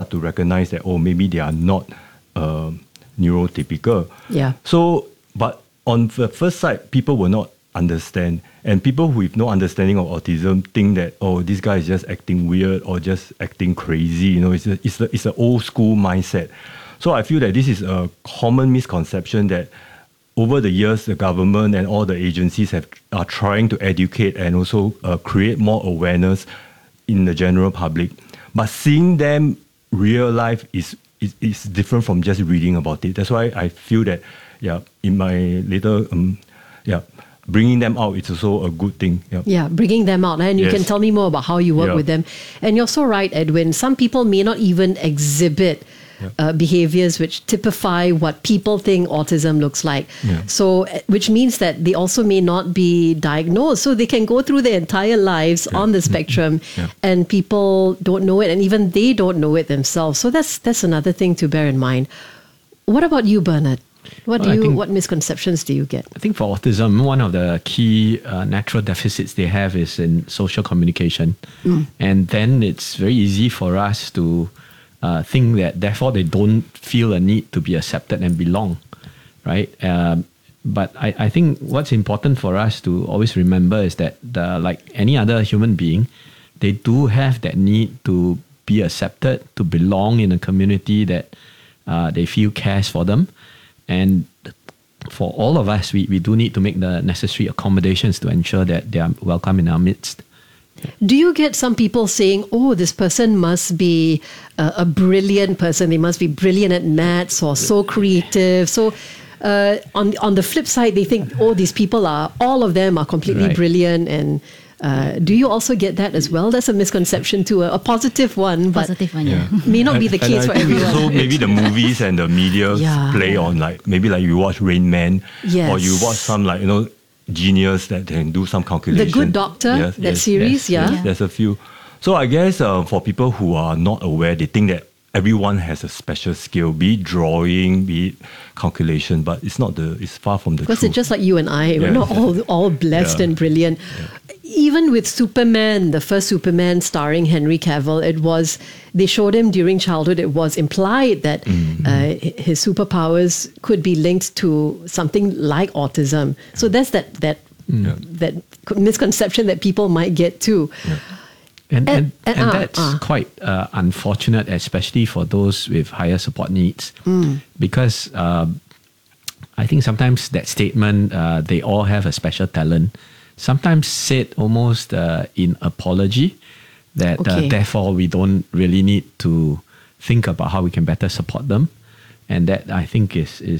start to recognize that, maybe they are not neurotypical. Yeah. So, but on the first sight, people will not understand. And people with no understanding of autism think that, this guy is just acting weird or just acting crazy. It's an old school mindset. So I feel that this is a common misconception that over the years, the government and all the agencies are trying to educate and also create more awareness in the general public. But seeing them real life is different from just reading about it. That's why I feel that, in my later, bringing them out is also a good thing. Yeah, bringing them out. And you can tell me more about how you work with them. And you're so right, Edwin. Some people may not even exhibit behaviors which typify what people think autism looks like. So, which means that they also may not be diagnosed. So they can go through their entire lives on the spectrum and people don't know it, and even they don't know it themselves. So that's another thing to bear in mind. What about you, Bernard? What misconceptions do you get? I think for autism, one of the key natural deficits they have is in social communication. And then it's very easy for us to think that therefore they don't feel a need to be accepted and belong, right? But I think what's important for us to always remember is that like any other human being, they do have that need to be accepted, to belong in a community that they feel cares for them. And for all of us, we do need to make the necessary accommodations to ensure that they are welcome in our midst. Do you get some people saying, this person must be a brilliant person, they must be brilliant at maths or so creative? So on the flip side, they think, these people all of them are completely brilliant. And do you also get that as well? That's a misconception too, a positive one, but may not be the case for everyone. So maybe the movies and the media play on maybe you watch Rain Man, or you watch some genius that can do some calculation. The Good Doctor, series, there's a few. So I guess for people who are not aware, they think that everyone has a special skill, be it drawing, be it calculation, but it's far from the truth. Because it's just like you and I, we're not all blessed and brilliant. Even with Superman, the first Superman starring Henry Cavill, they showed him during childhood, it was implied that his superpowers could be linked to something like autism. So that's that misconception that people might get too. And that's quite unfortunate, especially for those with higher support needs, because I think sometimes that statement, they all have a special talent, sometimes said almost in apology, that therefore we don't really need to think about how we can better support them. And that I think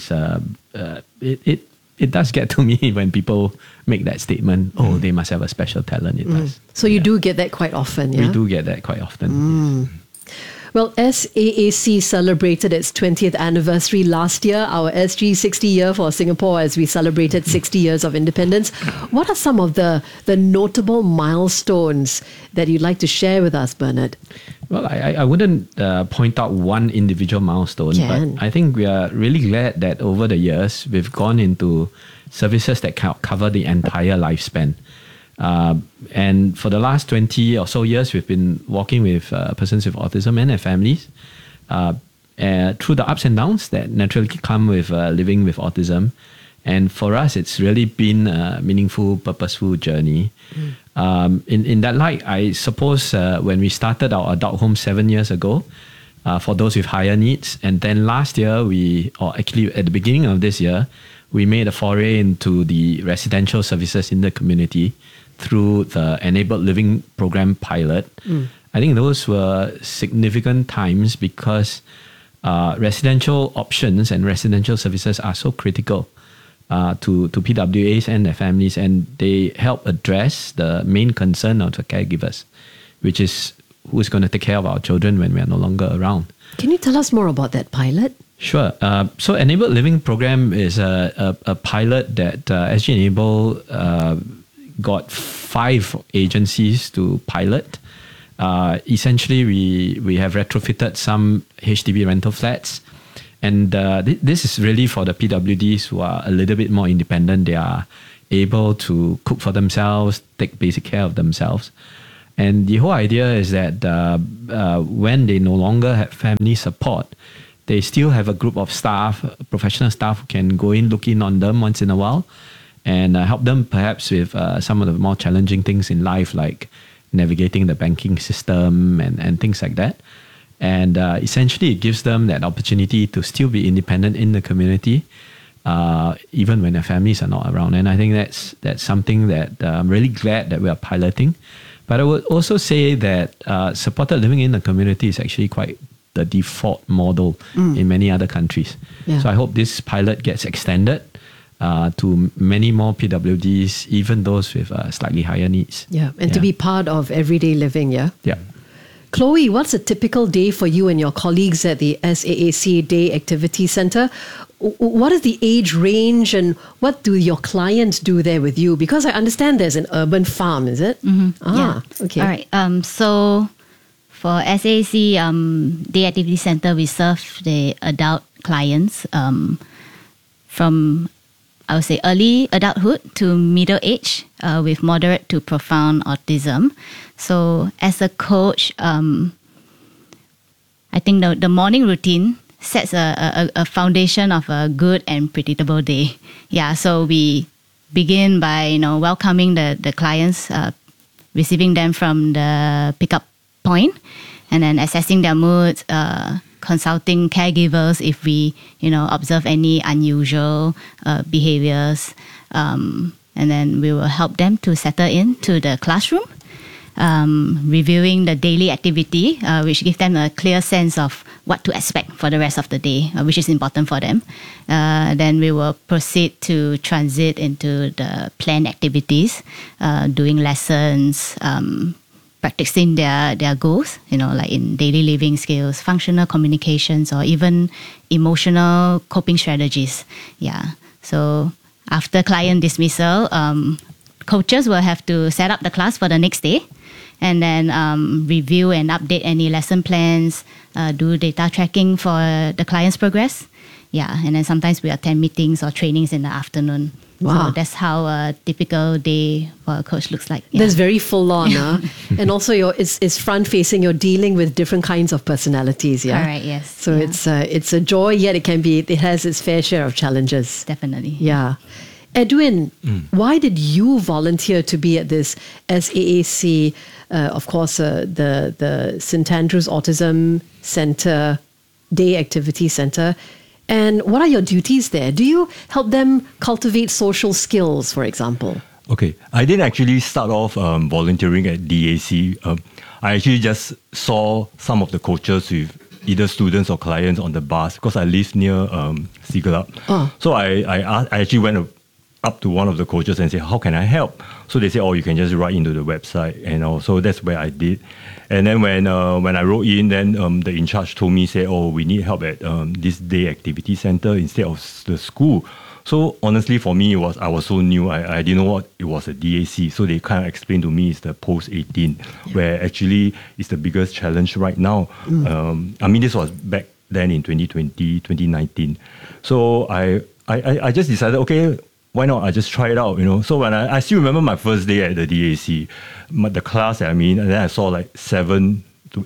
it does get to me when people make that statement, they must have a special talent. It does. So you do get that quite often, yeah? We do get that quite often. Yes. Well, SAAC celebrated its 20th anniversary last year, our SG 60 year for Singapore as we celebrated 60 years of independence. What are some of the notable milestones that you'd like to share with us, Bernard? Well, I wouldn't point out one individual milestone, but I think we are really glad that over the years, we've gone into services that cover the entire lifespan. And for the last 20 or so years, we've been working with persons with autism and their families through the ups and downs that naturally come with living with autism. And for us, it's really been a meaningful, purposeful journey. In that light, I suppose when we started our adult home 7 years ago, for those with higher needs, and then last year, actually at the beginning of this year, we made a foray into the residential services in the community through the Enabled Living Program pilot. I think those were significant times because residential options and residential services are so critical to PWAs and their families, and they help address the main concern of the caregivers, which is who's going to take care of our children when we are no longer around. Can you tell us more about that pilot? Sure. So Enabled Living Program is a pilot that SG Enable got 5 agencies to pilot. Essentially, we have retrofitted some HDB rental flats. And this is really for the PWDs who are a little bit more independent. They are able to cook for themselves, take basic care of themselves. And the whole idea is that when they no longer have family support, they still have a group of staff, professional staff, who can go in, look in on them once in a while, and help them perhaps with some of the more challenging things in life, like navigating the banking system and things like that. And essentially, it gives them that opportunity to still be independent in the community, even when their families are not around. And I think that's something that I'm really glad that we are piloting. But I would also say that supported living in the community is actually quite the default model in many other countries. Yeah. So I hope this pilot gets extended to many more PWDs, even those with slightly higher needs. Yeah, and to be part of everyday living, yeah? Yeah. Chloe, what's a typical day for you and your colleagues at the SAAC Day Activity Centre? What is the age range and what do your clients do there with you? Because I understand there's an urban farm, is it? Yeah. Okay. All right. So for SAAC Day Activity Centre, we serve the adult clients from, I would say, early adulthood to middle age with moderate to profound autism. So as a coach, I think the morning routine sets a foundation of a good and predictable day. Yeah, so we begin by welcoming the clients, receiving them from the pickup point, and then assessing their moods, consulting caregivers if we observe any unusual behaviors, and then we will help them to settle into the classroom. Reviewing the daily activity, which gives them a clear sense of what to expect for the rest of the day, which is important for them. Then we will proceed to transit into the planned activities, doing lessons, practicing their goals, like in daily living skills, functional communications, or even emotional coping strategies. Yeah. So after client dismissal, coaches will have to set up the class for the next day, and then review and update any lesson plans, do data tracking for the client's progress. Yeah, and then sometimes we attend meetings or trainings in the afternoon. Wow. So that's how a typical day for a coach looks like. Yeah. That's very full on. And also it's front facing, you're dealing with different kinds of personalities. Yeah. All right, yes. So it's a joy, yet it has its fair share of challenges. Definitely. Yeah. Edwin, why did you volunteer to be at this SAAC, of course, the St. Andrew's Autism Centre, Day Activity Centre? And what are your duties there? Do you help them cultivate social skills, for example? Okay, I didn't actually start off volunteering at DAC. I actually just saw some of the coaches with either students or clients on the bus because I live near Siglap. So I actually went up to one of the coaches and say, how can I help? So they say, you can just write into the website. And so that's where I did. And then when I wrote in, then the in charge told me, say, we need help at this day activity center instead of the school. So honestly, for me, I was so new. I didn't know what it was a DAC. So they kind of explained to me it's the post-18, where actually it's the biggest challenge right now. This was back then in 2020, 2019. So I just decided, okay, why not? I just try it out, So when I still remember my first day at the DAC, the class and then I saw like 7 to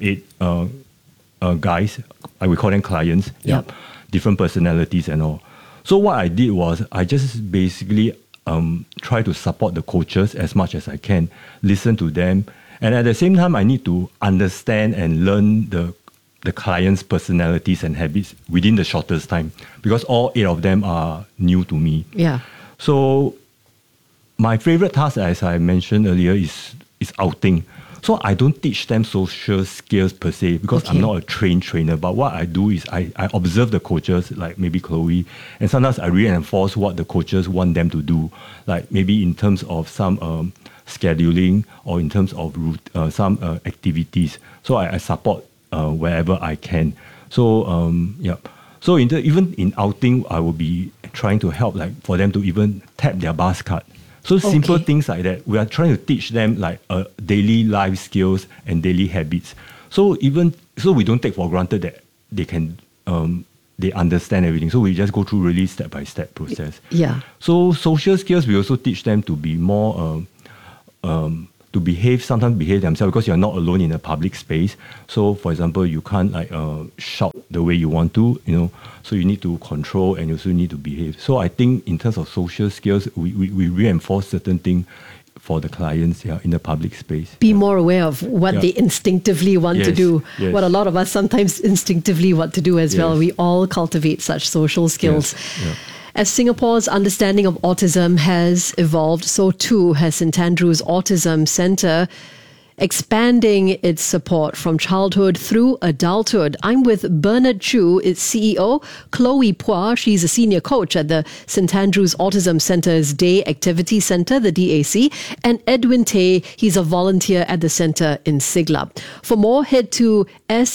8 guys. We call them clients. Yep. Different personalities and all. So what I did was I just basically try to support the coaches as much as I can, listen to them, and at the same time I need to understand and learn the client's personalities and habits within the shortest time because all 8 of them are new to me. Yeah. So my favorite task, as I mentioned earlier, is outing. So I don't teach them social skills per se because I'm not a trained trainer. But what I do is I observe the coaches, like maybe Chloe, and sometimes I reinforce what the coaches want them to do, like maybe in terms of some scheduling or in terms of some activities. So I support wherever I can. So So even in outing, I will be trying to help, like for them to even tap their bus card. So simple things like that. We are trying to teach them like daily life skills and daily habits. So we don't take for granted that they can they understand everything. So we just go through really step-by-step process. Yeah. So social skills, we also teach them to be more to sometimes behave themselves because you're not alone in a public space. So, for example, you can't shout the way you want to, so you need to control and you also need to behave. So I think in terms of social skills, we reinforce certain things for the clients in the public space. Be more aware of what they instinctively want to do, what a lot of us sometimes instinctively want to do as well. We all cultivate such social skills. As Singapore's understanding of autism has evolved, so too has St. Andrew's Autism Centre, expanding its support from childhood through adulthood. I'm with Bernard Chu, its CEO, Chloe Pua, she's a senior coach at the St. Andrew's Autism Centre's Day Activity Centre, the DAC, and Edwin Tay, he's a volunteer at the centre in Siglap. For more, head to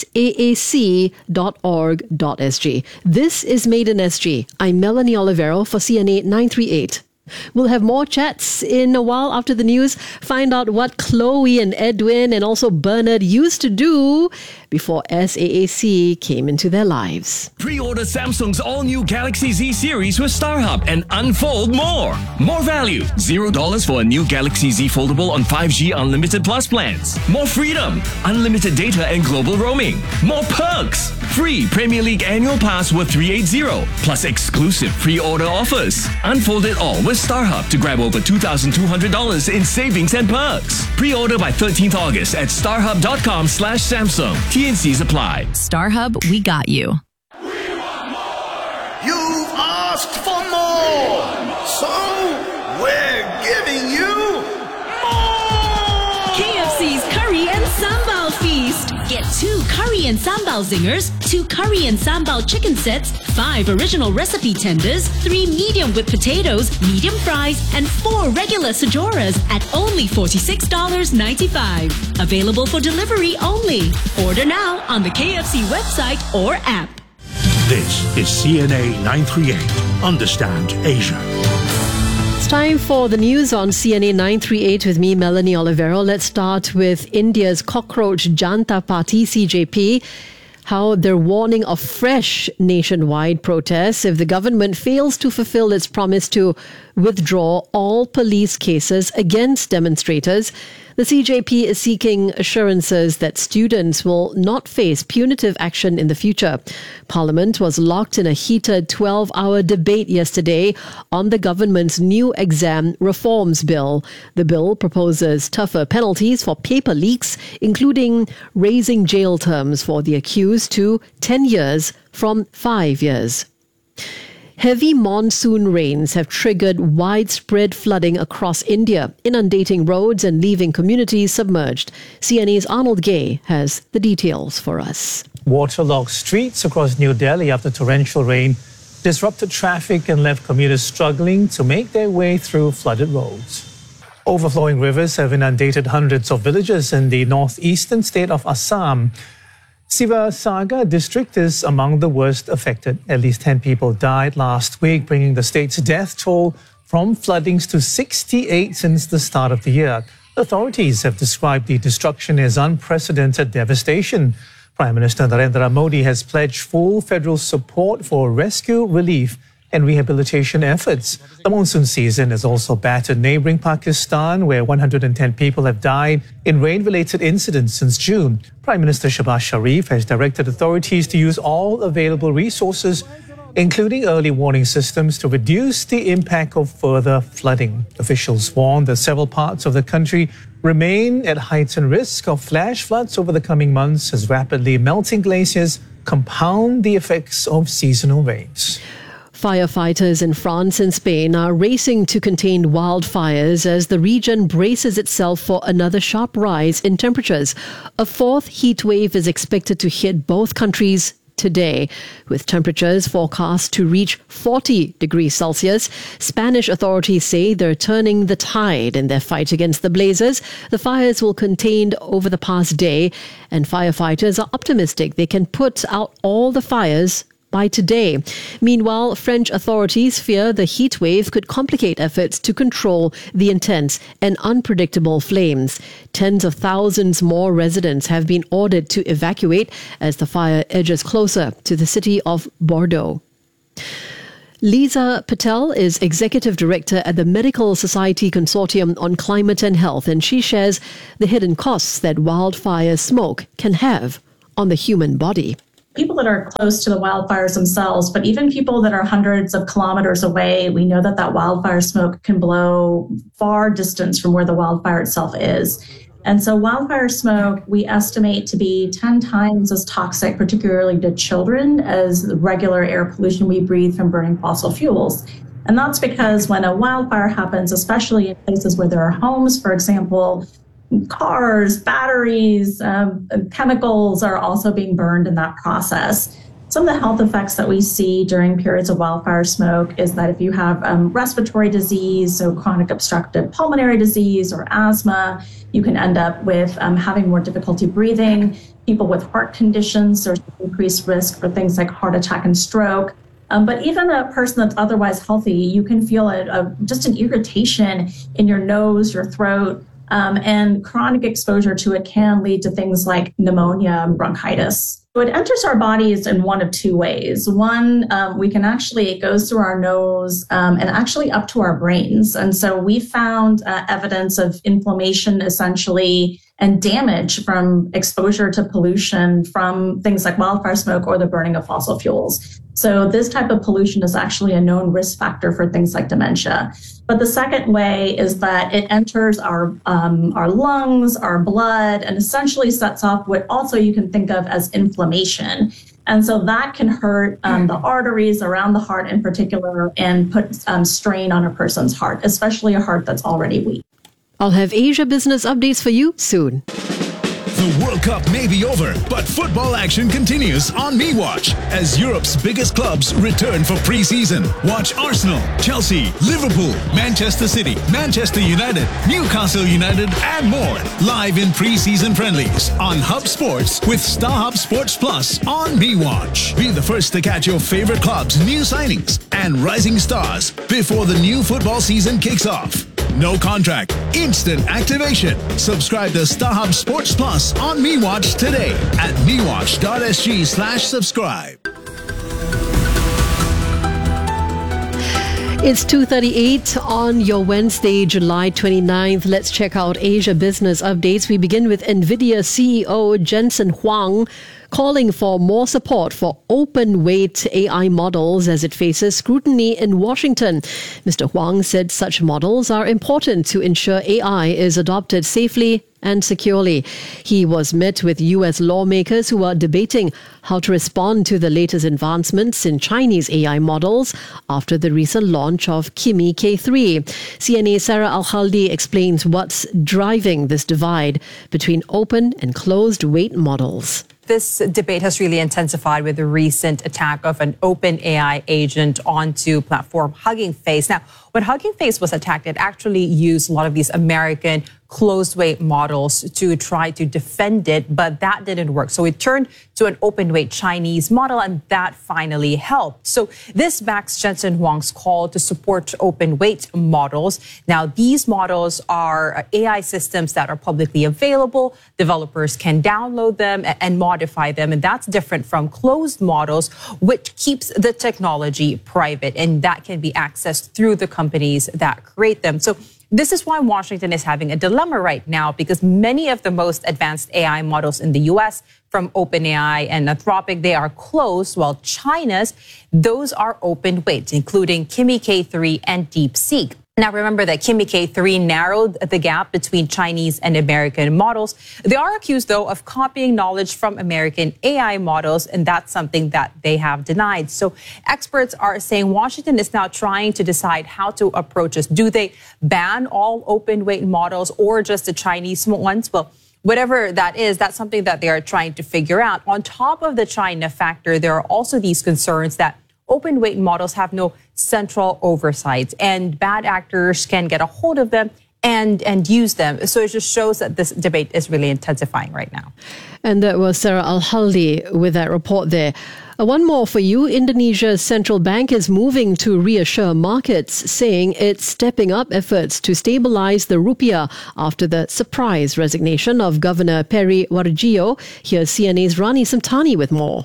saac.org.sg. This is Made in SG. I'm Melanie Olivero for CNA 938. We'll have more chats in a while after the news. Find out what Chloe and Edwin and also Bernard used to do before SAAC came into their lives. Pre-order Samsung's all-new Galaxy Z series with StarHub and unfold more. More value. $0 for a new Galaxy Z Foldable on 5G Unlimited Plus plans. More freedom. Unlimited data and global roaming. More perks. Free Premier League annual pass worth $380. Plus exclusive pre-order offers. Unfold it all with StarHub to grab over $2,200 in savings and perks. Pre-order by 13th August at starhub.com/Samsung. TNCs apply. StarHub, we got you. You've asked for more, so we're giving you more! KFC's Curry and Sambal Feast. Get 2 Curry and Sambal Zingers, 2 Curry and Sambal chicken sets, 5 original recipe tenders, 3 medium with potatoes, medium fries, and 4 regular Sajoras at only $46.95. Available for delivery only. Order now on the KFC website or app. This is CNA 938. Understand Asia. It's time for the news on CNA 938 with me, Melanie Olivero. Let's start with India's Cockroach Janta Party, CJP. How they're warning of fresh nationwide protests if the government fails to fulfill its promise to withdraw all police cases against demonstrators. The CJP is seeking assurances that students will not face punitive action in the future. Parliament was locked in a heated 12-hour debate yesterday on the government's new exam reforms bill. The bill proposes tougher penalties for paper leaks, including raising jail terms for the accused to 10 years from 5 years. Heavy monsoon rains have triggered widespread flooding across India, inundating roads and leaving communities submerged. CNA's Arnold Gay has the details for us. Waterlogged streets across New Delhi after torrential rain disrupted traffic and left commuters struggling to make their way through flooded roads. Overflowing rivers have inundated hundreds of villages in the northeastern state of Assam. Sivasagar district is among the worst affected. At least 10 people died last week, bringing the state's death toll from floodings to 68 since the start of the year. Authorities have described the destruction as unprecedented devastation. Prime Minister Narendra Modi has pledged full federal support for rescue, relief and rehabilitation efforts. The monsoon season has also battered neighboring Pakistan, where 110 people have died in rain-related incidents since June. Prime Minister Shehbaz Sharif has directed authorities to use all available resources, including early warning systems, to reduce the impact of further flooding. Officials warn that several parts of the country remain at heightened risk of flash floods over the coming months as rapidly melting glaciers compound the effects of seasonal rains. Firefighters in France and Spain are racing to contain wildfires as the region braces itself for another sharp rise in temperatures. A fourth heat wave is expected to hit both countries today, with temperatures forecast to reach 40 degrees Celsius. Spanish authorities say they're turning the tide in their fight against the blazes. The fires were contained over the past day, and firefighters are optimistic they can put out all the fires by today. Meanwhile, French authorities fear the heat wave could complicate efforts to control the intense and unpredictable flames. Tens of thousands more residents have been ordered to evacuate as the fire edges closer to the city of Bordeaux. Lisa Patel is Executive Director at the Medical Society Consortium on Climate and Health, and she shares the hidden costs that wildfire smoke can have on the human body. People that are close to the wildfires themselves, but even people that are hundreds of kilometers away, we know that wildfire smoke can blow far distance from where the wildfire itself is. And so wildfire smoke, we estimate to be 10 times as toxic, particularly to children, as the regular air pollution we breathe from burning fossil fuels. And that's because when a wildfire happens, especially in places where there are homes, for example, cars, batteries, chemicals are also being burned in that process. Some of the health effects that we see during periods of wildfire smoke is that if you have respiratory disease, so chronic obstructive pulmonary disease or asthma, you can end up with having more difficulty breathing. People with heart conditions, there's increased risk for things like heart attack and stroke. But even a person that's otherwise healthy, you can feel just an irritation in your nose, your throat, and chronic exposure to it can lead to things like pneumonia and bronchitis. So it enters our bodies in one of two ways. One, it goes through our nose and actually up to our brains. And so we found evidence of inflammation essentially and damage from exposure to pollution from things like wildfire smoke or the burning of fossil fuels. So this type of pollution is actually a known risk factor for things like dementia. But the second way is that it enters our lungs, our blood, and essentially sets off what also you can think of as inflammation. And so that can hurt the arteries around the heart in particular and put strain on a person's heart, especially a heart that's already weak. I'll have Asia business updates for you soon. The World Cup may be over, but football action continues on MeWatch as Europe's biggest clubs return for pre-season. Watch Arsenal, Chelsea, Liverpool, Manchester City, Manchester United, Newcastle United, and more live in pre-season friendlies on Hub Sports with StarHub Sports Plus on MeWatch. Be the first to catch your favorite clubs' new signings and rising stars before the new football season kicks off. No contract, instant activation. Subscribe to StarHub Sports Plus on MeWatch today at mewatch.sg/subscribe. It's 2:38 on your Wednesday, July 29th. Let's check out Asia business updates. We begin with NVIDIA CEO Jensen Huang calling for more support for open weight AI models as it faces scrutiny in Washington. Mr. Huang said such models are important to ensure AI is adopted safely and securely. He was met with U.S. lawmakers who are debating how to respond to the latest advancements in Chinese AI models after the recent launch of Kimi K3. CNA's Sarah Al-Khaldi explains what's driving this divide between open and closed weight models. This debate has really intensified with the recent attack of an open AI agent onto platform Hugging Face. Now, when Hugging Face was attacked, it actually used a lot of these American closed weight models to try to defend it, but that didn't work. So it turned to an open weight Chinese model, and that finally helped. So this backs Jensen Huang's call to support open weight models. Now, these models are AI systems that are publicly available. Developers can download them and modify them, and that's different from closed models, which keeps the technology private, and that can be accessed through the companies that create them. So this is why Washington is having a dilemma right now, because many of the most advanced AI models in the U.S., from OpenAI and Anthropic, they are closed, while China's, those are open weight, including Kimi K3 and DeepSeek. Now, remember that Kimi K3 narrowed the gap between Chinese and American models. They are accused, though, of copying knowledge from American AI models, and that's something that they have denied. So experts are saying Washington is now trying to decide how to approach this. Do they ban all open weight models or just the Chinese ones? Well, whatever that is, that's something that they are trying to figure out. On top of the China factor, there are also these concerns that open weight models have no central oversight, and bad actors can get a hold of them and use them. So it just shows that this debate is really intensifying right now. And that was Sarah Al-Khaldi with that report there. One more for you. Indonesia's central bank is moving to reassure markets, saying it's stepping up efforts to stabilize the rupiah after the surprise resignation of Governor Peri Warjio. Here's CNA's Rani Samtani with more.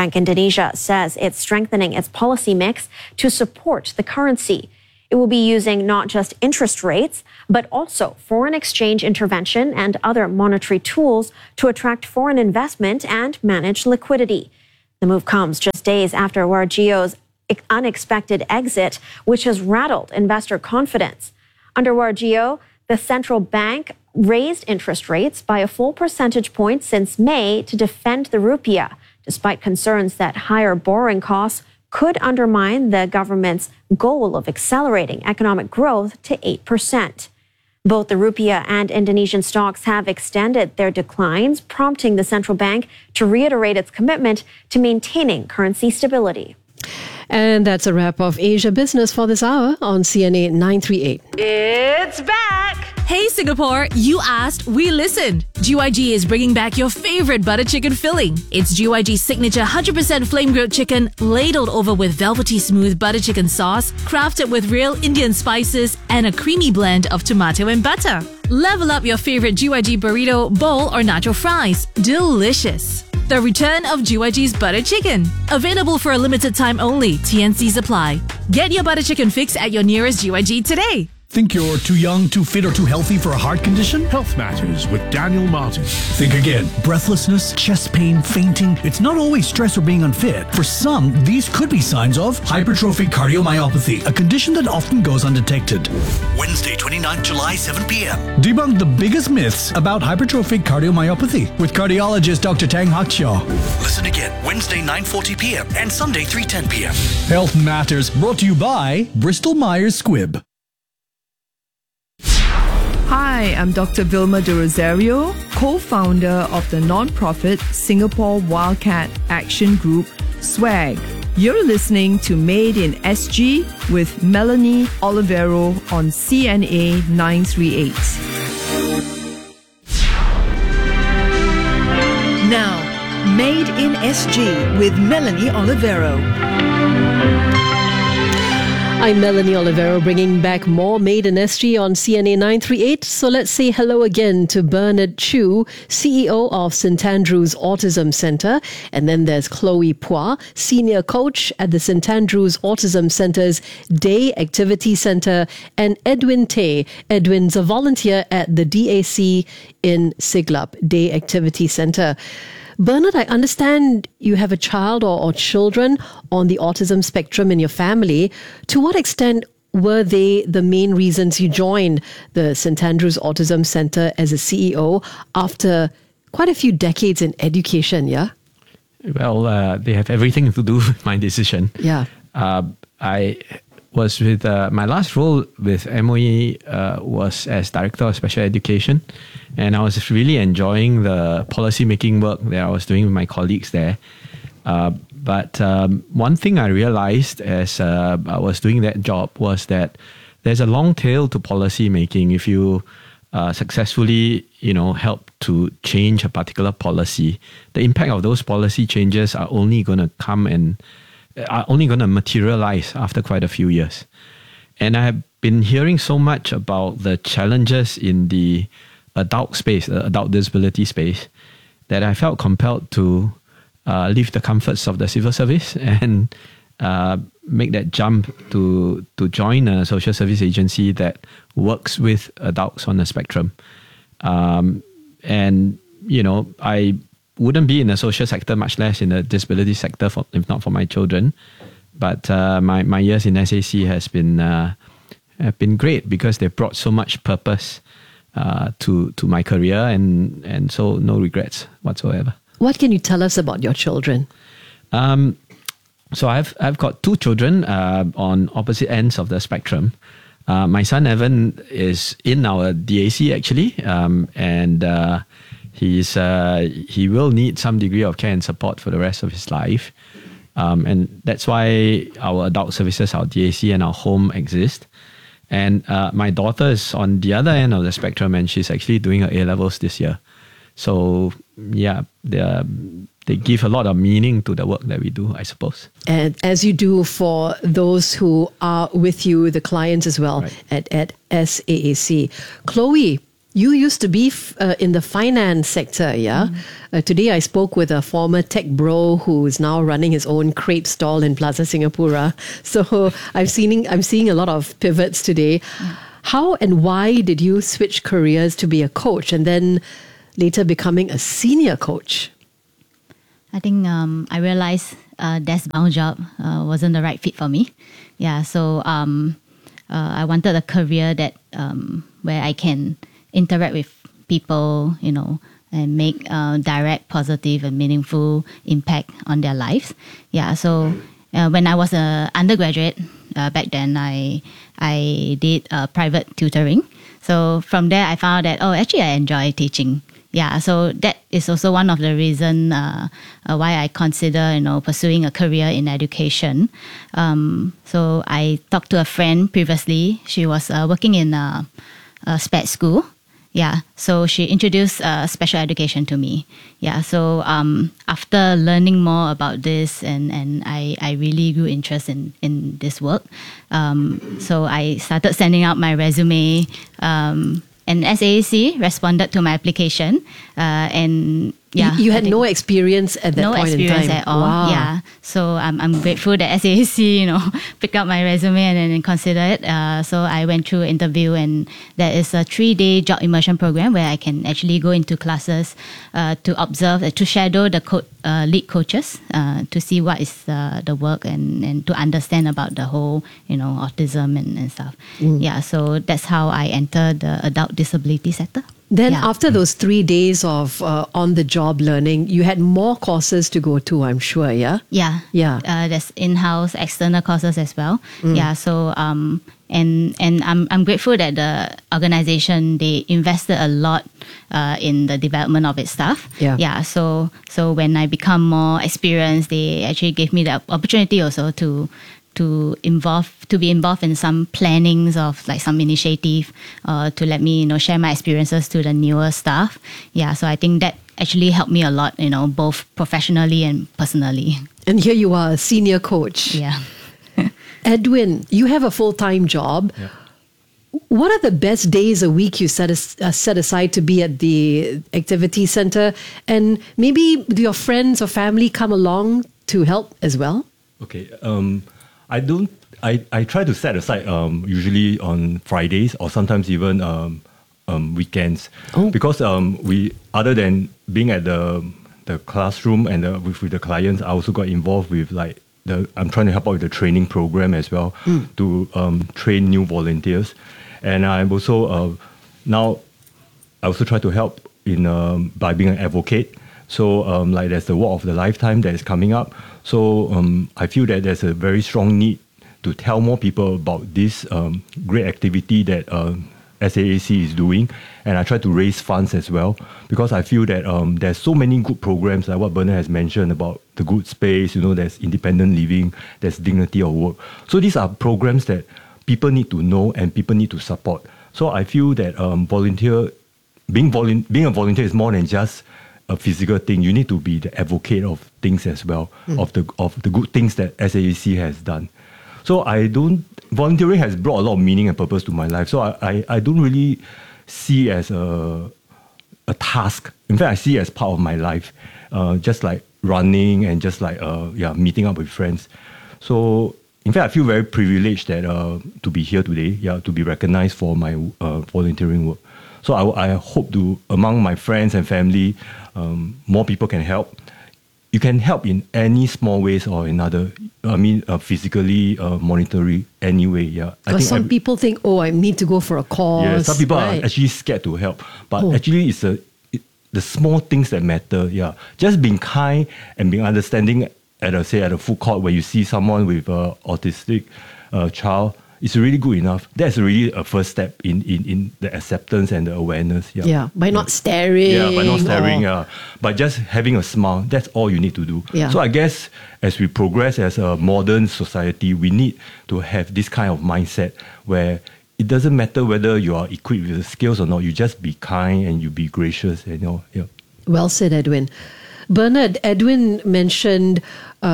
Bank Indonesia says it's strengthening its policy mix to support the currency. It will be using not just interest rates, but also foreign exchange intervention and other monetary tools to attract foreign investment and manage liquidity. The move comes just days after Wargio's unexpected exit, which has rattled investor confidence. Under Wargio, the central bank raised interest rates by a full percentage point since May to defend the rupiah, despite concerns that higher borrowing costs could undermine the government's goal of accelerating economic growth to 8%. Both the rupiah and Indonesian stocks have extended their declines, prompting the central bank to reiterate its commitment to maintaining currency stability. And that's a wrap of Asia Business for this hour on CNA 938. It's back! Hey Singapore, you asked, we listened. GYG is bringing back your favorite butter chicken filling. It's GYG's signature 100% flame-grilled chicken, ladled over with velvety smooth butter chicken sauce, crafted with real Indian spices and a creamy blend of tomato and butter. Level up your favorite GYG burrito, bowl or nacho fries. Delicious. The return of GYG's butter chicken. Available for a limited time only. TNCs apply. Get your butter chicken fix at your nearest GYG today. Think you're too young, too fit, or too healthy for a heart condition? Health Matters with Daniel Martin. Think again. Breathlessness, chest pain, fainting. It's not always stress or being unfit. For some, these could be signs of hypertrophic cardiomyopathy, a condition that often goes undetected. Wednesday, 29th July, 7 p.m. Debunk the biggest myths about hypertrophic cardiomyopathy with cardiologist Dr. Tang Hakshaw. Listen again, Wednesday, 9:40 p.m. and Sunday, 3:10 p.m. Health Matters, brought to you by Bristol Myers Squibb. Hi, I'm Dr. Vilma de Rosario, co-founder of the non-profit Singapore Wildcat Action Group, SWAG. You're listening to Made in SG with Melanie Olivero on CNA 938. Now, Made in SG with Melanie Olivero. I'm Melanie Olivero, bringing back more Made in SG on CNA 938. So let's say hello again to Bernard Chew, CEO of St. Andrew's Autism Centre. And then there's Chloe Phua, Senior Coach at the St. Andrew's Autism Centre's Day Activity Centre. And Edwin Tay. Edwin's a volunteer at the DAC in Siglap, Day Activity Centre. Bernard, I understand you have a child or children on the autism spectrum in your family. To what extent were they the main reasons you joined the St. Andrew's Autism Centre as a CEO after quite a few decades in education, yeah? Well, they have everything to do with my decision. Yeah. I was with, my last role with MOE was as Director of Special Education. And I was really enjoying the policy making work that I was doing with my colleagues there. But one thing I realized as I was doing that job was that there's a long tail to policy making. If you successfully, help to change a particular policy, the impact of those policy changes are only going to come and are only going to materialize after quite a few years. And I have been hearing so much about the challenges in the adult space, the adult disability space, that I felt compelled to leave the comforts of the civil service and make that jump to join a social service agency that works with adults on the spectrum. And, I wouldn't be in the social sector, much less in the disability sector, if not for my children. But my years in SAC have been great because they brought so much purpose to my career, and so no regrets whatsoever. What can you tell us about your children? So I've got two children on opposite ends of the spectrum. My son Evan is in our DAC actually, and he will need some degree of care and support for the rest of his life, and that's why our adult services, our DAC and our home exist. And my daughter is on the other end of the spectrum, and she's actually doing her A-levels this year. So yeah, they give a lot of meaning to the work that we do, I suppose. And as you do for those who are with you, the clients as well, right, at SAAC. Chloe, You used to be in the finance sector, yeah? Today I spoke with a former tech bro who is now running his own crepe stall in Plaza Singapura. So I'm seeing a lot of pivots today. How and why did you switch careers to be a coach and then later becoming a senior coach? I think I realized desk-bound job wasn't the right fit for me. Yeah, so I wanted a career that where I can interact with people, and make direct, positive, and meaningful impact on their lives. Yeah, so when I was an undergraduate, back then I did private tutoring. So from there, I found that, actually I enjoy teaching. Yeah, so that is also one of the reasons why I consider, pursuing a career in education. So I talked to a friend previously. She was working in a SPED school. Yeah, so she introduced special education to me. Yeah, so after learning more about this, and I really grew interest in this work. So I started sending out my resume, and SAAC responded to my application. And yeah, you had no experience at that point in time. No experience at all. Wow. Yeah, so I'm grateful that SAAC picked up my resume and then considered it. So I went through an interview, and there is a 3-day job immersion program where I can actually go into classes to observe, to shadow the lead coaches, to see what is the work and to understand about the whole autism and stuff. Yeah, so that's how I entered the adult disability sector. Then after those 3 days of on-the-job learning, you had more courses to go to, I'm sure, yeah? Yeah. There's in-house, external courses as well. Yeah, so and I'm grateful that the organization, they invested a lot in the development of its staff. Yeah. So when I become more experienced, they actually gave me the opportunity also to be involved in some plannings of like some initiative, to let me share my experiences to the newer staff. Yeah, so I think that actually helped me a lot, both professionally and personally. And here you are, a senior coach. Yeah. Edwin, you have a full-time job. Yeah. What are the best days a week you set aside to be at the activity center? And maybe do your friends or family come along to help as well? Okay. I try to set aside usually on Fridays or sometimes even weekends, because we, other than being at the classroom and with the clients, I also got involved with I'm trying to help out with the training program as well, to train new volunteers, and I'm also now I also try to help in by being an advocate. So there's the Walk of the Lifetime that is coming up. So I feel that there's a very strong need to tell more people about this great activity that SAAC is doing. And I try to raise funds as well, because I feel that there's so many good programs, like what Bernard has mentioned about the good space, there's independent living, there's dignity of work. So these are programs that people need to know and people need to support. So I feel that being a volunteer is more than just a physical thing. You need to be the advocate of things as well, of the good things that SAAC has done. So volunteering has brought a lot of meaning and purpose to my life. So I don't really see as a task. In fact, I see it as part of my life, just like running and just like meeting up with friends. So in fact, I feel very privileged that to be here today, to be recognized for my volunteering work. So I hope to, among my friends and family, more people can help. You can help in any small ways or another. I mean, physically, monetarily, anyway. Yeah. Because some people think, I need to go for a course. Yeah, some people are actually scared to help. But actually, it's the small things that matter. Yeah, just being kind and being understanding at a food court where you see someone with an autistic child. It's really good enough. That's really a first step in the acceptance and the awareness. Yeah, by not staring. Yeah, by not staring. By just having a smile. That's all you need to do. Yeah. So I guess as we progress as a modern society, we need to have this kind of mindset where it doesn't matter whether you are equipped with the skills or not. You just be kind and you be gracious. Well said, Edwin. Bernard, Edwin mentioned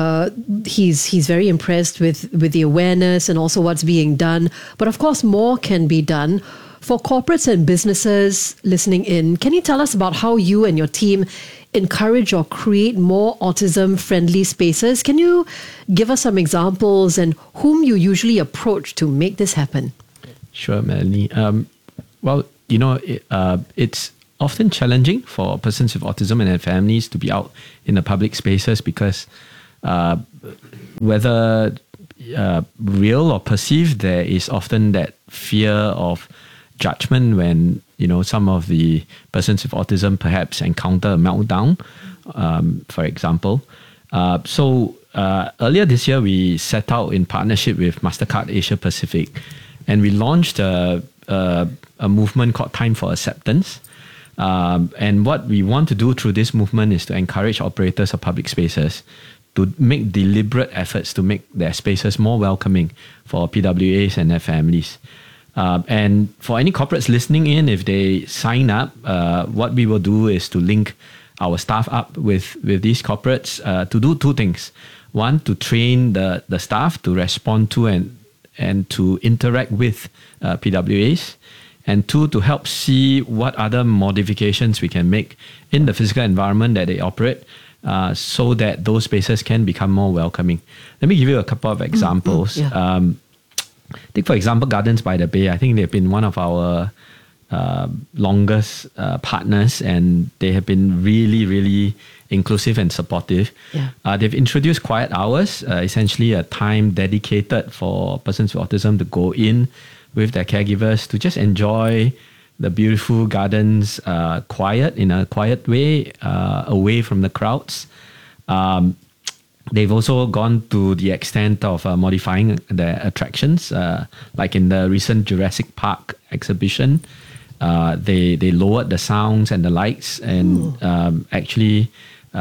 he's very impressed with the awareness and also what's being done. But of course, more can be done. For corporates and businesses listening in, can you tell us about how you and your team encourage or create more autism-friendly spaces? Can you give us some examples and whom you usually approach to make this happen? Sure, Melanie. It's often challenging for persons with autism and their families to be out in the public spaces because whether real or perceived, there is often that fear of judgment when some of the persons with autism perhaps encounter a meltdown, for example. So earlier this year, we set out in partnership with MasterCard Asia Pacific, and we launched a movement called Time for Acceptance. And what we want to do through this movement is to encourage operators of public spaces to make deliberate efforts to make their spaces more welcoming for PWAs and their families. And for any corporates listening in, if they sign up, what we will do is to link our staff up with these corporates to do two things. One, to train the staff to respond to and to interact with PWAs. And two, to help see what other modifications we can make in the physical environment that they operate so that those spaces can become more welcoming. Let me give you a couple of examples. Take, for example, Gardens by the Bay. I think they've been one of our longest partners, and they have been really, really inclusive and supportive. They've introduced quiet hours, essentially a time dedicated for persons with autism to go in with their caregivers to just enjoy the beautiful gardens in a quiet way, away from the crowds. They've also gone to the extent of modifying their attractions, like in the recent Jurassic Park exhibition. They lowered the sounds and the lights and actually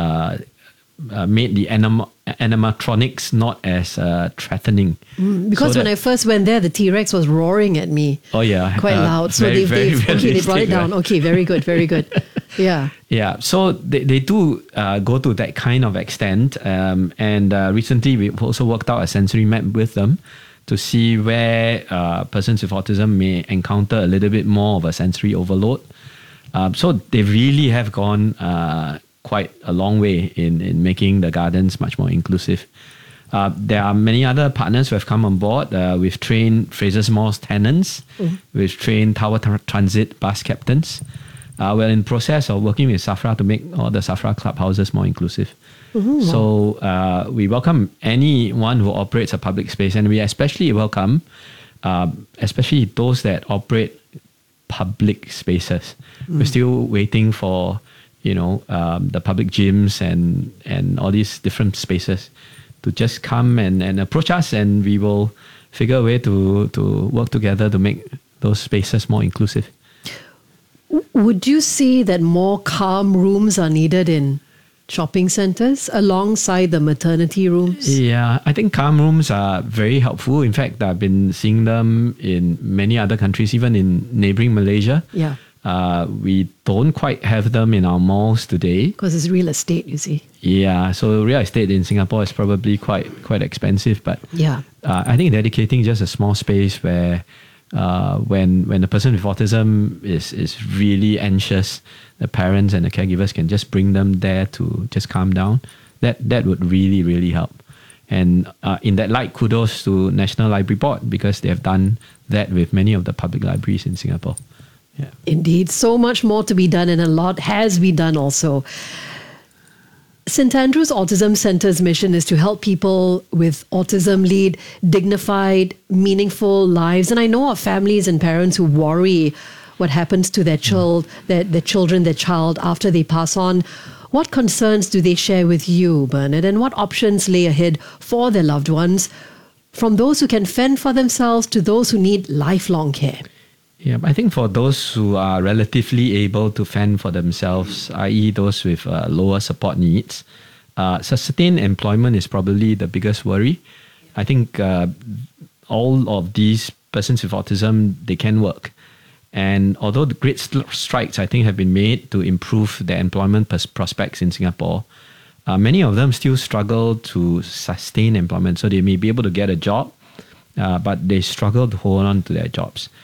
made the animatronics not as threatening. Because when I first went there, the T-Rex was roaring at me. Oh yeah, quite loud. So they brought it down. Right? Okay, very good, very good. Yeah. Yeah. So they do go to that kind of extent. And recently we've also worked out a sensory map with them to see where persons with autism may encounter a little bit more of a sensory overload. So they really have gone quite a long way in making the gardens much more inclusive. There are many other partners who have come on board. We've trained Fraser's Mall's tenants. We've trained Tower Transit bus captains. We're in process of working with SAFRA to make all the SAFRA clubhouses more inclusive. So we welcome anyone who operates a public space, and we especially welcome especially those that operate public spaces. We're still waiting for the public gyms and all these different spaces to just come and approach us, and we will figure a way to work together to make those spaces more inclusive. Would you say that more calm rooms are needed in shopping centres alongside the maternity rooms? Yeah, I think calm rooms are very helpful. In fact, I've been seeing them in many other countries, even in neighbouring Malaysia. Yeah. We don't quite have them in our malls today. Because it's real estate, you see. Yeah, so real estate in Singapore is probably quite expensive. But yeah, I think dedicating just a small space where when the person with autism is really anxious, the parents and the caregivers can just bring them there to just calm down. That would really, really help. And in that light, kudos to National Library Board because they have done that with many of the public libraries in Singapore. Yeah. Indeed, so much more to be done, and a lot has been done also. St. Andrew's Autism Centre's mission is to help people with autism lead dignified, meaningful lives. And I know of families and parents who worry what happens to their child after they pass on. What concerns do they share with you, Bernard, and what options lay ahead for their loved ones, from those who can fend for themselves to those who need lifelong care? Yeah, I think for those who are relatively able to fend for themselves, i.e. those with lower support needs, sustained employment is probably the biggest worry. I think all of these persons with autism, they can work. And although the great strides, I think, have been made to improve their employment prospects in Singapore, many of them still struggle to sustain employment. So they may be able to get a job, but they struggle to hold on to their jobs.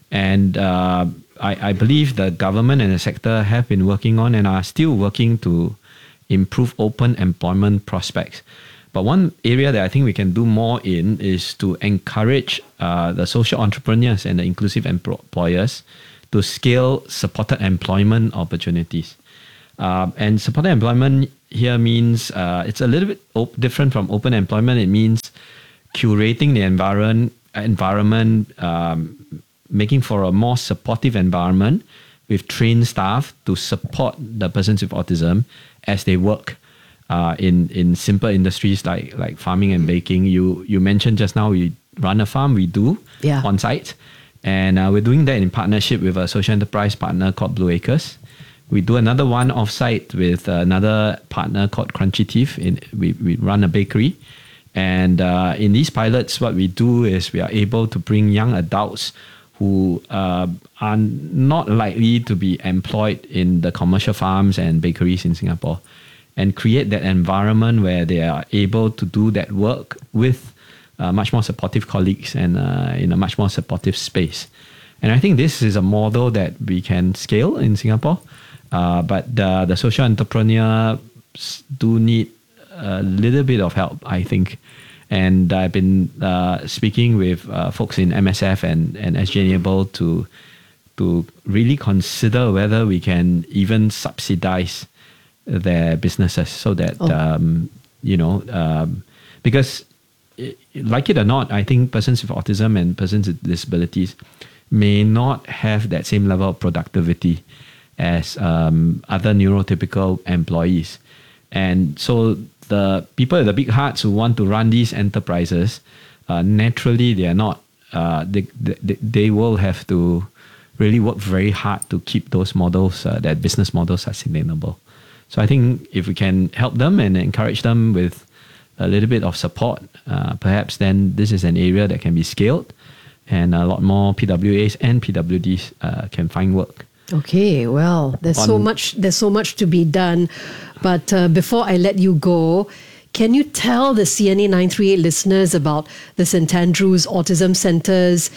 And I believe the government and the sector have been working on and are still working to improve open employment prospects. But one area that I think we can do more in is to encourage the social entrepreneurs and the inclusive employers to scale supported employment opportunities. And supported employment here means it's a little bit different from open employment. It means curating the environment, making for a more supportive environment with trained staff to support the persons with autism as they work in simple industries like farming and baking. You mentioned just now we run a farm, we do on site. And we're doing that in partnership with a social enterprise partner called Blue Acres. We do another one off-site with another partner called Crunchy Teeth. We run a bakery. And in these pilots, what we do is we are able to bring young adults who are not likely to be employed in the commercial farms and bakeries in Singapore, and create that environment where they are able to do that work with much more supportive colleagues and in a much more supportive space. And I think this is a model that we can scale in Singapore, but the social entrepreneurs do need a little bit of help, I think. And I've been speaking with folks in MSF and SG Enable to really consider whether we can even subsidize their businesses so that, because like it or not, I think persons with autism and persons with disabilities may not have that same level of productivity as other neurotypical employees. And so the people with the big hearts who want to run these enterprises, naturally they are not, they will have to really work very hard to keep those models, that business models sustainable. So I think if we can help them and encourage them with a little bit of support, perhaps then this is an area that can be scaled and a lot more PWAs and PWDs can find work. Okay, well, there's so much to be done. But before I let you go, can you tell the CNA 938 listeners about the St. Andrew's Autism Centre's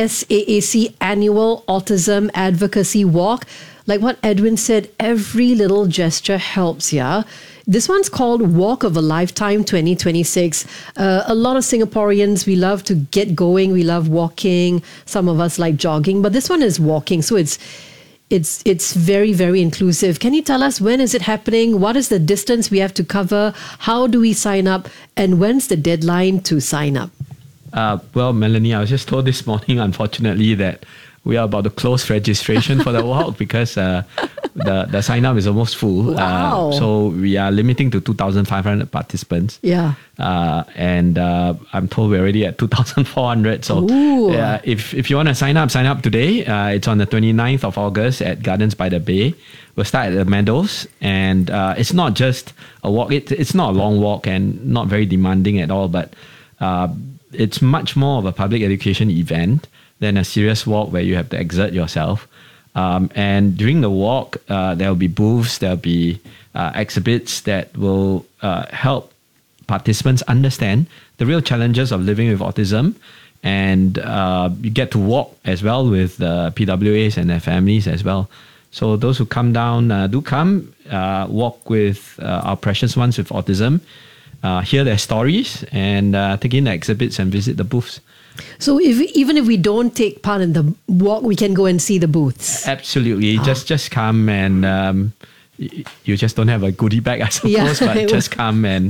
SAAC annual Autism Advocacy Walk? Like what Edwin said, every little gesture helps, yeah? This one's called Walk of a Lifetime 2026. A lot of Singaporeans, we love to get going. We love walking. Some of us like jogging, but this one is walking. So it's very, very inclusive. Can you tell us when is it happening? What is the distance we have to cover? How do we sign up? And when's the deadline to sign up? Well, Melanie, I was just told this morning, unfortunately, that we are about to close registration for the walk because the sign up is almost full. Wow. So we are limiting to 2,500 participants. Yeah. And I'm told we're already at 2,400. So if you want to sign up today. It's on the 29th of August at Gardens by the Bay. We'll start at the Meadows. And it's not just a walk. It's not a long walk and not very demanding at all. But it's much more of a public education event than a serious walk where you have to exert yourself. And during the walk, there'll be booths, there'll be exhibits that will help participants understand the real challenges of living with autism. And you get to walk as well with the PWAs and their families as well. So those who come down, do come, walk with our precious ones with autism, hear their stories, and take in the exhibits and visit the booths. So even if we don't take part in the walk, we can go and see the booths? Absolutely. Just come and you just don't have a goodie bag, I suppose, but just come and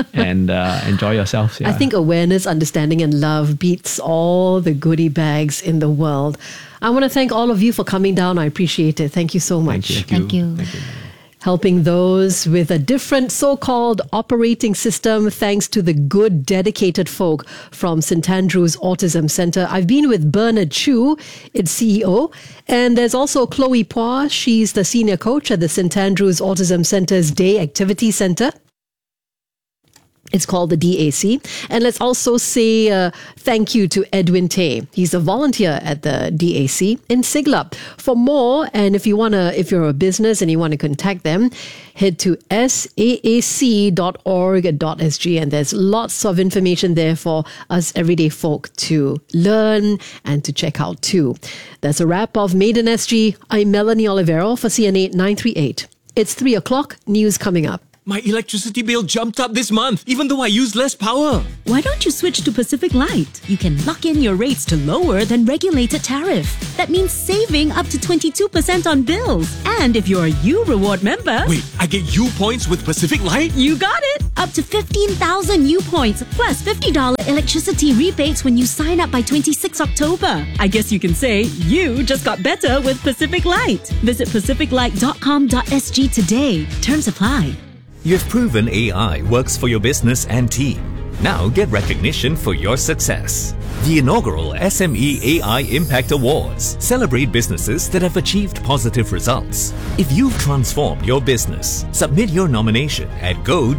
enjoy yourself. Yeah. I think awareness, understanding and love beats all the goodie bags in the world. I want to thank all of you for coming down. I appreciate it. Thank you so much. Thank you. Helping those with a different so-called operating system thanks to the good, dedicated folk from St. Andrew's Autism Centre. I've been with Bernard Chu, its CEO, and there's also Chloe Pua. She's the senior coach at the St. Andrew's Autism Centre's Day Activity Centre. It's called the DAC. And let's also say thank you to Edwin Tay. He's a volunteer at the DAC in Siglap. For more, and if you're a business and you want to contact them, head to saac.org.sg, and there's lots of information there for us everyday folk to learn and to check out too. That's a wrap of Made in SG. I'm Melanie Olivero for CNA 938. It's 3 o'clock, news coming up. My electricity bill jumped up this month, even though I used less power. Why don't you switch to Pacific Light? You can lock in your rates to lower than regulated tariff. That means saving up to 22% on bills. And if you're a U Reward member... Wait, I get U points with Pacific Light? You got it! Up to 15,000 U points, plus $50 electricity rebates when you sign up by 26 October. I guess you can say you just got better with Pacific Light. Visit pacificlight.com.sg today. Terms apply. You've proven AI works for your business and team. Now get recognition for your success. The inaugural SME AI Impact Awards celebrate businesses that have achieved positive results. If you've transformed your business, submit your nomination at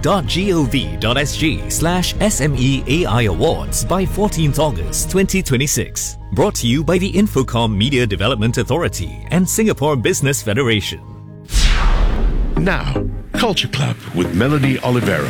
go.gov.sg/SME AI Awards by 14th August 2026. Brought to you by the Infocom Media Development Authority and Singapore Business Federation. Now, Culture Club with Melanie Olivero.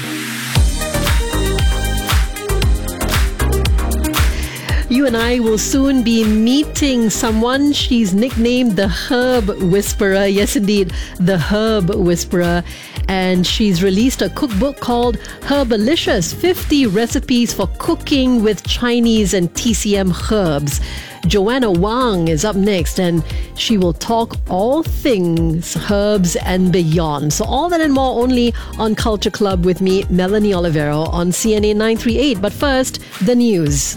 You and I will soon be meeting someone. She's nicknamed the Herb Whisperer. Yes, indeed, the Herb Whisperer. And she's released a cookbook called Herbalicious, 50 Recipes for Cooking with Chinese and TCM Herbs. Joanna Wang is up next, and she will talk all things herbs and beyond. So all that and more only on Culture Club with me, Melanie Olivero, on CNA 938. But first, the news.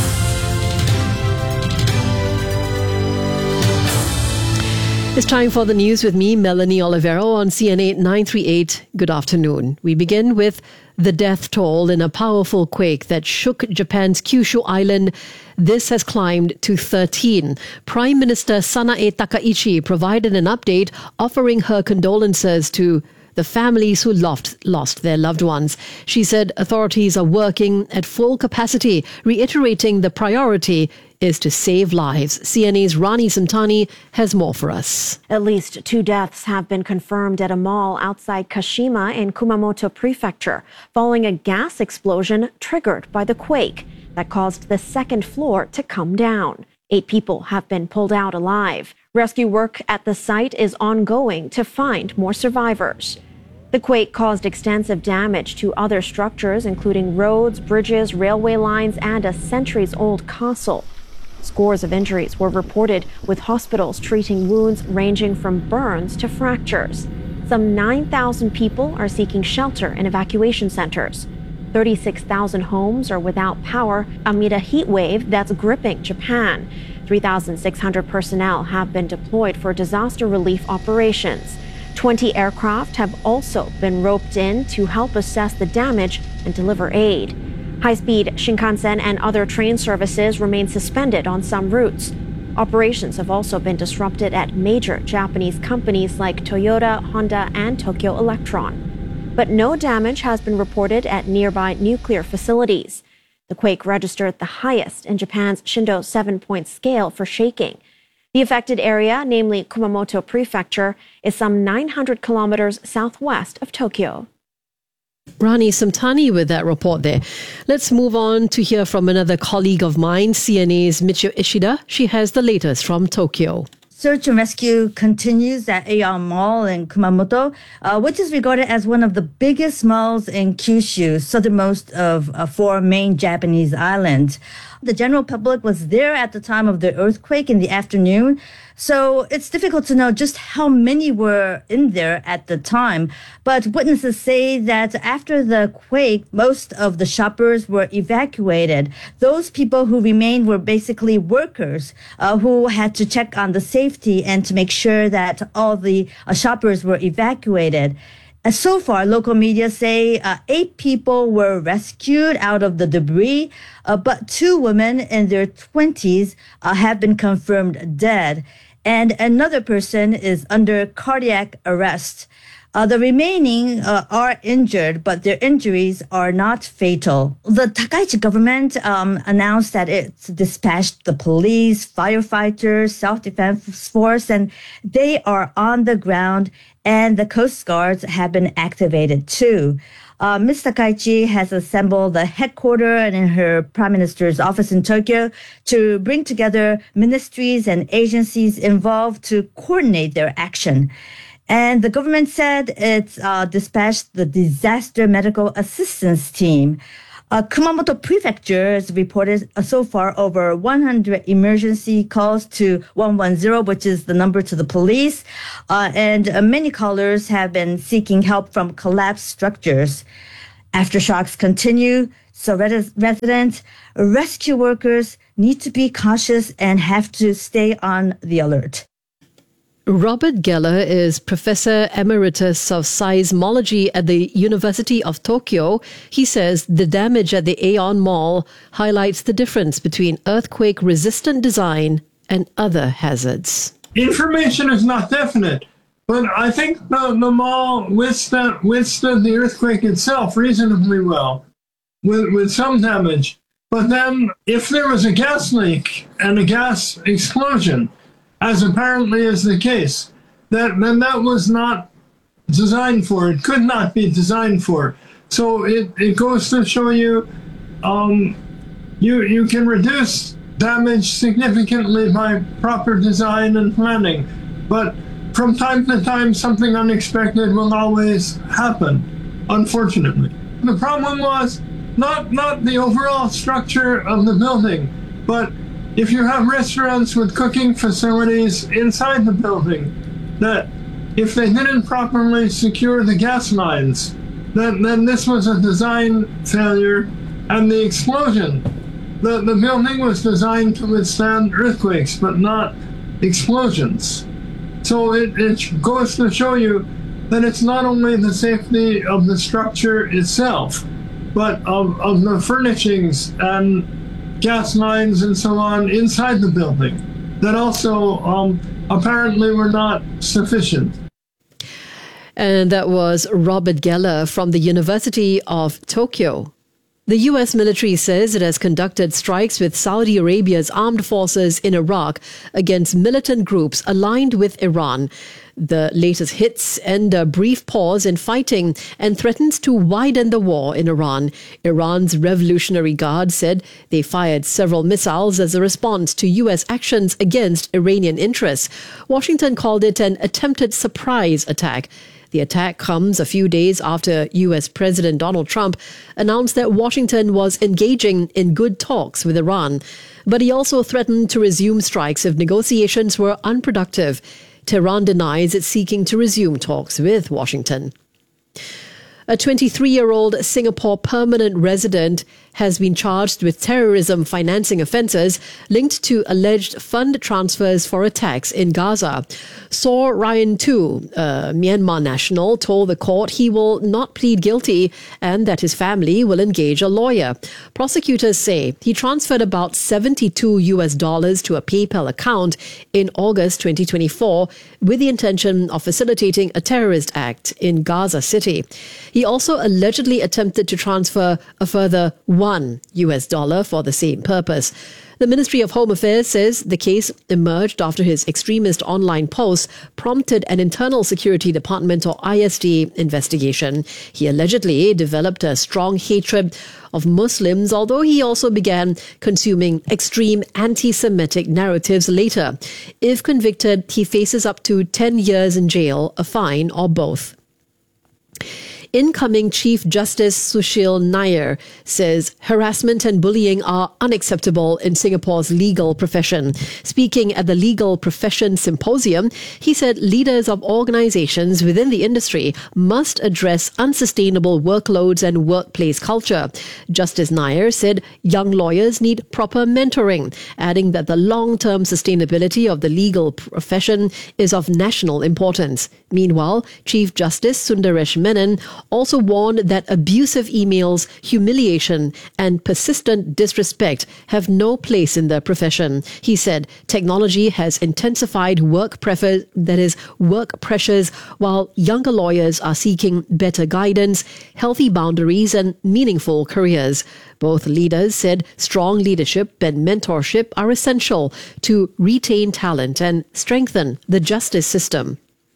It's time for the news with me, Melanie Olivero, on CNA 938. Good afternoon. We begin with the death toll in a powerful quake that shook Japan's Kyushu Island. This has climbed to 13. Prime Minister Sanae Takaichi provided an update offering her condolences to the families who lost their loved ones. She said authorities are working at full capacity, reiterating the priority is to save lives. CNA's Rani Samtani has more for us. At least 2 deaths have been confirmed at a mall outside Kashima in Kumamoto Prefecture following a gas explosion triggered by the quake that caused the second floor to come down. 8 people have been pulled out alive. Rescue work at the site is ongoing to find more survivors. The quake caused extensive damage to other structures, including roads, bridges, railway lines, and a centuries-old castle. Scores of injuries were reported, with hospitals treating wounds ranging from burns to fractures. Some 9,000 people are seeking shelter in evacuation centers. 36,000 homes are without power amid a heat wave that's gripping Japan. 3,600 personnel have been deployed for disaster relief operations. 20 aircraft have also been roped in to help assess the damage and deliver aid. High-speed Shinkansen and other train services remain suspended on some routes. Operations have also been disrupted at major Japanese companies like Toyota, Honda, and Tokyo Electron. But no damage has been reported at nearby nuclear facilities. The quake registered the highest in Japan's Shindo 7-point scale for shaking. The affected area, namely Kumamoto Prefecture, is some 900 kilometers southwest of Tokyo. Rani Samtani with that report there. Let's move on to hear from another colleague of mine, CNA's Michio Ishida. She has the latest from Tokyo. Search and rescue continues at Aeon Mall in Kumamoto, which is regarded as one of the biggest malls in Kyushu, southernmost of 4 main Japanese islands. The general public was there at the time of the earthquake in the afternoon, so it's difficult to know just how many were in there at the time. But witnesses say that after the quake, most of the shoppers were evacuated. Those people who remained were basically workers who had to check on the safety and to make sure that all the shoppers were evacuated. So far, local media say 8 people were rescued out of the debris, but 2 women in their 20s have been confirmed dead, and another person is under cardiac arrest. The remaining are injured, but their injuries are not fatal. The Takaichi government announced that it's dispatched the police, firefighters, self-defense force, and they are on the ground, and the Coast Guards have been activated too. Ms. Takaichi has assembled the headquarters in her Prime Minister's office in Tokyo to bring together ministries and agencies involved to coordinate their action. And the government said it's dispatched the disaster medical assistance team. Kumamoto Prefecture has reported so far over 100 emergency calls to 110, which is the number to the police. And many callers have been seeking help from collapsed structures. Aftershocks continue, so residents, rescue workers need to be cautious and have to stay on the alert. Robert Geller is Professor Emeritus of Seismology at the University of Tokyo. He says the damage at the Aeon Mall highlights the difference between earthquake-resistant design and other hazards. Information is not definite, but I think the mall withstood the earthquake itself reasonably well, with some damage. But then, if there was a gas leak and a gas explosion, as apparently is the case, then that was not designed for. It could not be designed for. So it goes to show you, you can reduce damage significantly by proper design and planning. But from time to time, something unexpected will always happen, unfortunately. The problem was not the overall structure of the building, but if you have restaurants with cooking facilities inside the building, that if they didn't properly secure the gas lines, then this was a design failure. And the explosion, the building was designed to withstand earthquakes, but not explosions. So it goes to show you that it's not only the safety of the structure itself, but of the furnishings and gas lines and so on inside the building that also apparently were not sufficient. And that was Robert Geller from the University of Tokyo. The U.S. military says it has conducted strikes with Saudi Arabia's armed forces in Iraq against militant groups aligned with Iran. The latest hits end a brief pause in fighting and threatens to widen the war in Iran. Iran's Revolutionary Guard said they fired several missiles as a response to U.S. actions against Iranian interests. Washington called it an attempted surprise attack. The attack comes a few days after U.S. President Donald Trump announced that Washington was engaging in good talks with Iran. But he also threatened to resume strikes if negotiations were unproductive. Tehran denies it's seeking to resume talks with Washington. A 23-year-old Singapore permanent resident has been charged with terrorism financing offences linked to alleged fund transfers for attacks in Gaza. Saw Ryan Tu, a Myanmar national, told the court he will not plead guilty and that his family will engage a lawyer. Prosecutors say he transferred about $72 to a PayPal account in August 2024 with the intention of facilitating a terrorist act in Gaza City. He also allegedly attempted to transfer a further $1 for the same purpose. The Ministry of Home Affairs says the case emerged after his extremist online posts prompted an Internal Security Department or ISD investigation. He allegedly developed a strong hatred of Muslims, although he also began consuming extreme anti-Semitic narratives later. If convicted, he faces up to 10 years in jail, a fine, or both. Incoming Chief Justice Sushil Nair says harassment and bullying are unacceptable in Singapore's legal profession. Speaking at the Legal Profession Symposium, he said leaders of organizations within the industry must address unsustainable workloads and workplace culture. Justice Nair said young lawyers need proper mentoring, adding that the long-term sustainability of the legal profession is of national importance. Meanwhile, Chief Justice Sundaresh Menon also warned that abusive emails, humiliation, and persistent disrespect have no place in the profession. He said technology has intensified work pressures, while younger lawyers are seeking better guidance, healthy boundaries, and meaningful careers. Both leaders said strong leadership and mentorship are essential to retain talent and strengthen the justice system.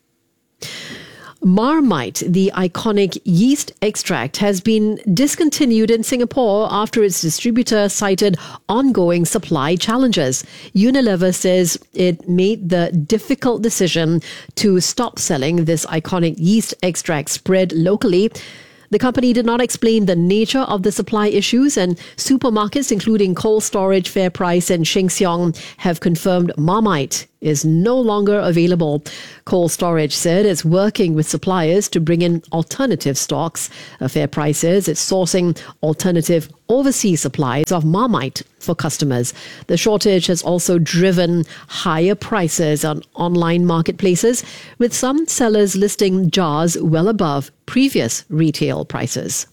Marmite, the iconic yeast extract, has been discontinued in Singapore after its distributor cited ongoing supply challenges. Unilever says it made the difficult decision to stop selling this iconic yeast extract spread locally. The company did not explain the nature of the supply issues, and supermarkets including Cold Storage, FairPrice and Sheng Siong have confirmed Marmite is no longer available. Cold Storage said it's working with suppliers to bring in alternative stocks. FairPrice says it's sourcing alternative overseas supplies of Marmite for customers. The shortage has also driven higher prices on online marketplaces, with some sellers listing jars well above previous retail prices.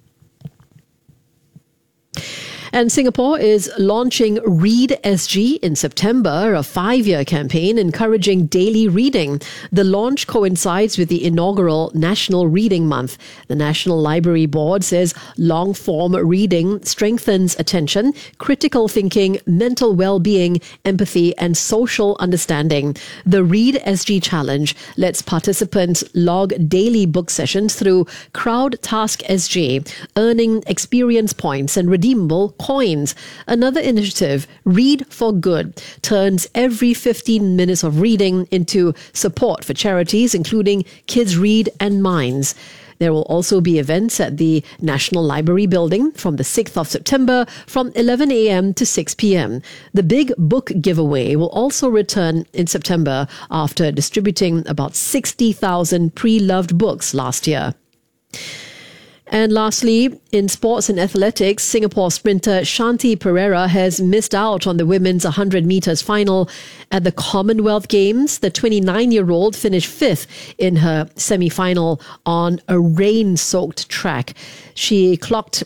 And Singapore is launching Read SG in September, a 5-year campaign encouraging daily reading. The launch coincides with the inaugural National Reading Month. The National Library Board says long-form reading strengthens attention, critical thinking, mental well-being, empathy, and social understanding. The Read SG Challenge lets participants log daily book sessions through CrowdTask SG, earning experience points and redeemable coins. Another initiative, Read for Good, turns every 15 minutes of reading into support for charities, including Kids Read and Minds. There will also be events at the National Library Building from the 6th of September from 11 a.m. to 6 p.m. The Big Book Giveaway will also return in September after distributing about 60,000 pre-loved books last year. And lastly, in sports and athletics, Singapore sprinter Shanti Pereira has missed out on the women's 100 metres final at the Commonwealth Games. The 29-year-old finished 5th in her semi-final on a rain-soaked track. She clocked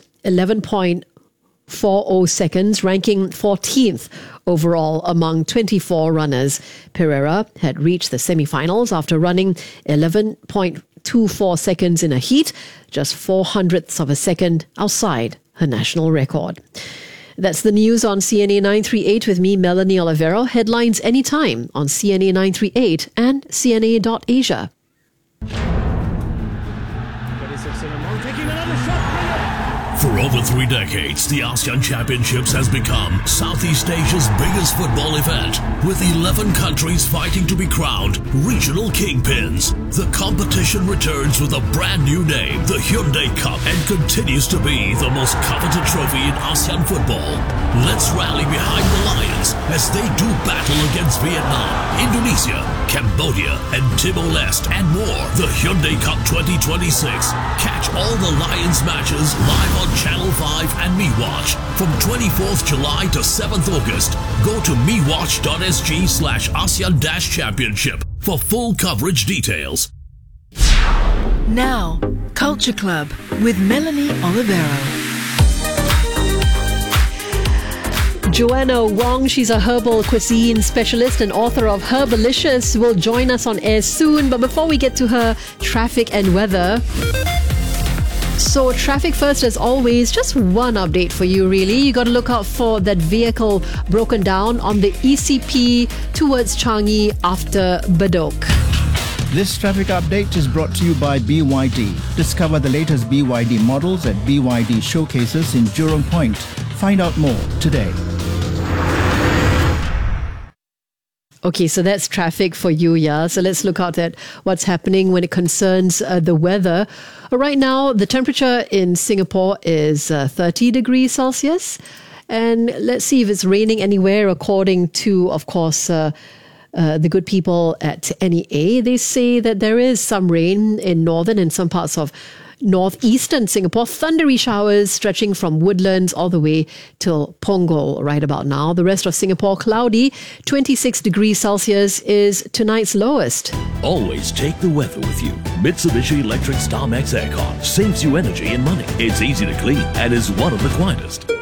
11.40 seconds, ranking 14th overall among 24 runners. Pereira had reached the semi-finals after running 11.24 seconds in a heat, just 0.04 of a second outside her national record. That's the news on CNA 938 with me, Melanie Olivero. Headlines anytime on CNA 938 and CNA.Asia. For over 3 decades, the ASEAN Championships has become Southeast Asia's biggest football event, with 11 countries fighting to be crowned regional kingpins. The competition returns with a brand new name, the Hyundai Cup, and continues to be the most coveted trophy in ASEAN football. Let's rally behind the Lions as they do battle against Vietnam, Indonesia, Cambodia, and Timor-Leste, and more. The Hyundai Cup 2026. Catch all the Lions matches live on Channel 5 and MeWatch from 24th July to 7th August. Go to mewatch.sg/ASEAN-Championship for full coverage details. Now, Culture Club with Melanie Olivero. Joanna Wong, she's a herbal cuisine specialist and author of Herbalicious, will join us on air soon. But before we get to her, traffic and weather. So traffic first, as always, just one update for you really. You got to look out for that vehicle broken down on the ECP towards Changi after Bedok. This traffic update is brought to you by BYD. Discover the latest BYD models at BYD showcases in Jurong Point. Find out more today. Okay, so that's traffic for you, yeah. So let's look out at what's happening when it concerns the weather. Right now, the temperature in Singapore is 30 degrees Celsius. And let's see if it's raining anywhere according to, of course, the good people at NEA. They say that there is some rain in northern and some parts of northeastern Singapore. Thundery showers stretching from Woodlands all the way till Punggol right about now. The rest of Singapore cloudy. 26 degrees Celsius is tonight's lowest. Always take the weather with you. Mitsubishi Electric StarMax Aircon saves you energy and money. It's easy to clean and is one of the quietest.